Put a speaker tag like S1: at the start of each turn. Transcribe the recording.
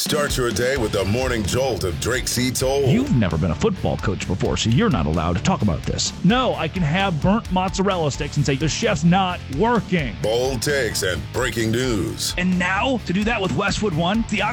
S1: Start your day with the morning jolt of Drake C. Toll.
S2: You've never been a football coach before, so you're not allowed to talk about this. No, I can have burnt mozzarella sticks and say the chef's not working.
S1: Bold takes and breaking news.
S2: And now, to do that with Westwood One, the